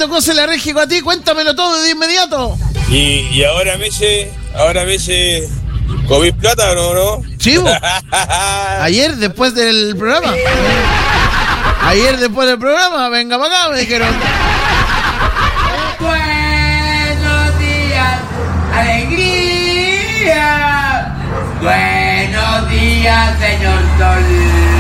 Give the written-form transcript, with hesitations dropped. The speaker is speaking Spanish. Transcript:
tocó Se la Regi a ti? Cuéntamelo todo de inmediato. Y ahora me dice, ¿comís plátano o no? Sí, bo. Ayer después del programa. Venga para acá, me dijeron.